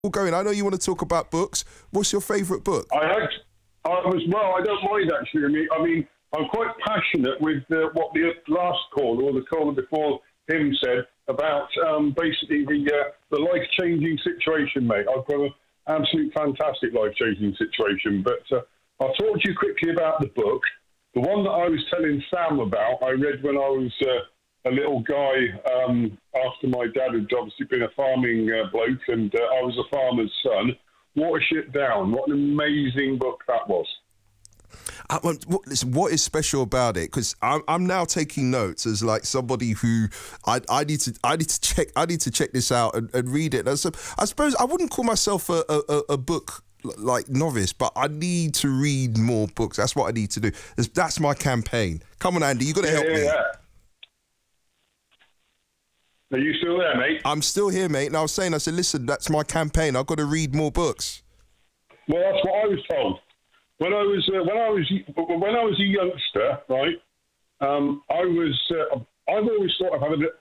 going? I know you want to talk about books. What's your favourite book? I don't mind actually. I mean, I'm quite passionate with what the last caller or the caller before him said about basically the life-changing situation, mate. I've got an absolute fantastic life-changing situation, but I'll talk to you quickly about the book. The one that I was telling Sam about, I read when I was a little guy after my dad had obviously been a farming bloke and I was a farmer's son. Watership Down. What an amazing book that was. Listen, what is special about it? Because I'm now taking notes as like somebody who I need to check this out and read it. So I suppose I wouldn't call myself a book like novice, but I need to read more books. That's what I need to do. That's my campaign. Come on, Andy, you got to help me. Yeah. Are you still there, mate? I'm still here, mate. And I said, listen, that's my campaign. I've got to read more books. Well, that's what I was told. When I was a youngster, right? I've always thought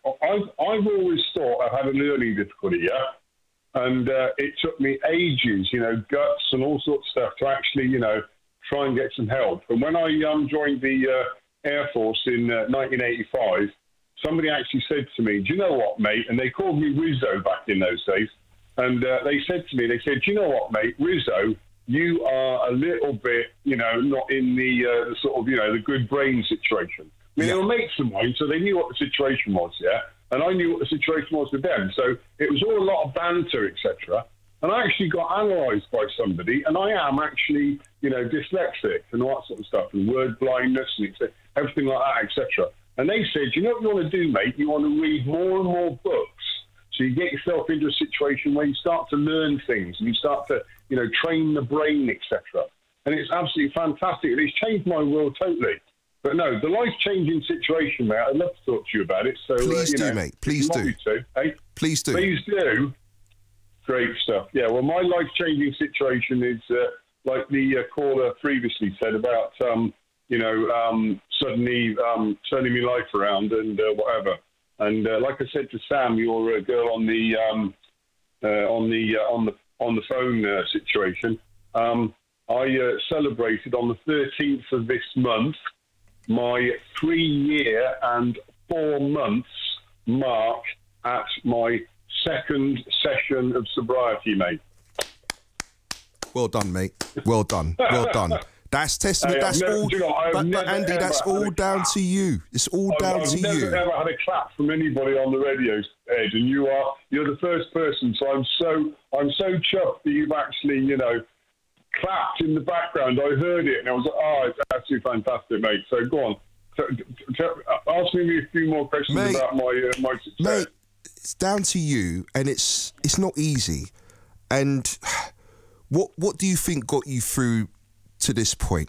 I had a learning difficulty, yeah. And it took me ages, guts and all sorts of stuff to actually, try and get some help. And when I joined the Air Force in 1985, somebody actually said to me, "Do you know what, mate?" And they called me Rizzo back in those days. And they said to me, "Do you know what, mate? Rizzo, you are a little bit, not in the sort of, the good brain situation." I mean, They were mates of mine, so they knew what the situation was, yeah? And I knew what the situation was with them. So it was all a lot of banter, etc. And I actually got analysed by somebody, and I am actually, dyslexic and all that sort of stuff, and word blindness and everything like that, etc. And they said, "You know what you want to do, mate? You want to read more and more books. So you get yourself into a situation where you start to learn things and you start to, train the brain, etc." And it's absolutely fantastic. It's changed my world totally. But no, the life-changing situation, mate, I'd love to talk to you about it. So please do, mate. Please do. Please do. Please do. Great stuff. Yeah, well, my life-changing situation is like the caller previously said about, suddenly turning my life around and whatever. And like I said to Sam, your girl on the phone situation, I celebrated on the 13th of this month my 3-year and 4 months mark at my second session of sobriety, mate. Well done, mate. Well done. Well done. That's testament. That's Andy, that's all down to you. It's all down to you. I've never ever had a clap from anybody on the radio, Ed, and you're the first person. So I'm so chuffed that you've actually, clapped in the background. I heard it, and I was like, "Oh, it's absolutely fantastic, mate." So go on, ask me a few more questions about my success. Mate, it's down to you, and it's not easy. And what do you think got you through to this point?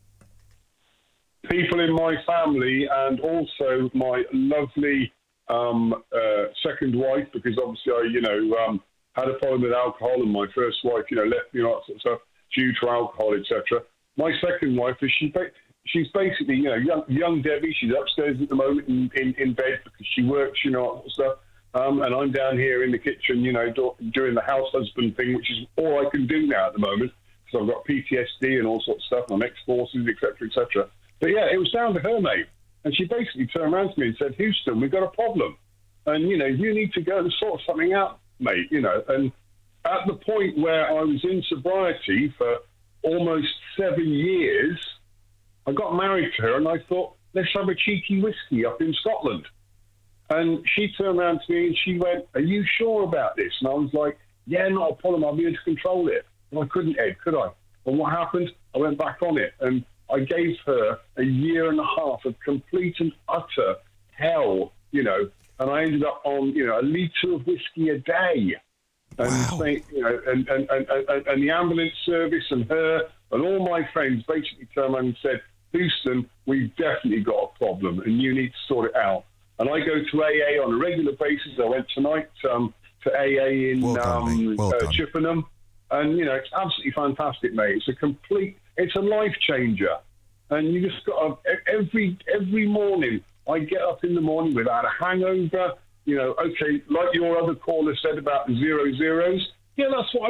People in my family, and also my lovely second wife, because obviously I, had a problem with alcohol, and my first wife, left me, that sort of stuff, due to alcohol, etc. My second wife is she's basically, young Debbie. She's upstairs at the moment in bed because she works, that sort of stuff. And I'm down here in the kitchen, doing the house husband thing, which is all I can do now at the moment. So I've got PTSD and all sorts of stuff, and I'm ex-forces, etc., etc. But yeah, it was down to her, mate. And she basically turned around to me and said, "Houston, we've got a problem. And, you need to go and sort something out, mate," And at the point where I was in sobriety for almost 7 years, I got married to her and I thought, let's have a cheeky whiskey up in Scotland. And she turned around to me and she went, "Are you sure about this?" And I was like, "Yeah, not a problem. I'll be able to control it." And I couldn't, Ed, could I? And what happened? I went back on it. And I gave her a year and a half of complete and utter hell, and I ended up on, a litre of whiskey a day. And, wow. And the ambulance service and her and all my friends basically turned around and said, "Houston, we've definitely got a problem and you need to sort it out." And I go to AA on a regular basis. I went tonight to AA in Chippenham. And, it's absolutely fantastic, mate. It's a life changer. And you just got to, every morning, I get up in the morning without a hangover. Okay, like your other caller said about the 0 zeros, Yeah, that's what